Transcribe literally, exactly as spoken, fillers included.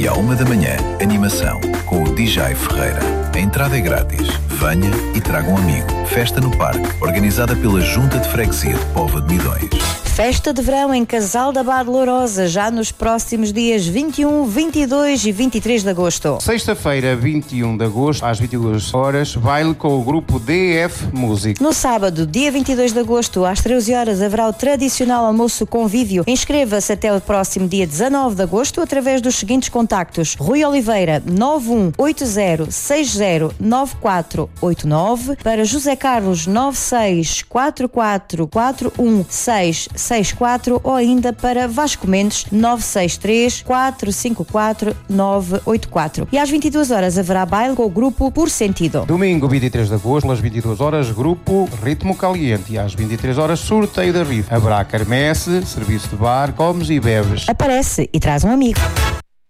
E à uma da manhã, animação com o D J Ferreira. A entrada é grátis. Venha e traga um amigo. Festa no Parque, organizada pela Junta de Freguesia de Póvoa de Midões. Festa de verão em Casal da Barra de Lourosa, já nos próximos dias vinte e um, vinte e dois e vinte e três de agosto. Sexta-feira, vinte e um de agosto, às vinte e duas horas, baile com o grupo D F Music. No sábado, dia vinte e dois de agosto, às treze horas, haverá o tradicional almoço convívio. Inscreva-se até o próximo dia dezanove de agosto através dos seguintes contactos: Rui Oliveira, nove um oito zero seis zero nove quatro oito nove, para José Carlos, nove seis quatro quatro quatro um seis seis quatro, ou ainda para Vasco Mendes, nove seis três quatro cinco quatro nove oito quatro. E às vinte e duas horas haverá baile com o grupo Por Sentido. Domingo, vinte e três de agosto, às vinte e duas horas, grupo Ritmo Caliente. E às vinte e três horas, sorteio da rifa. Haverá quermesse, serviço de bar, comes e bebes. Aparece e traz um amigo.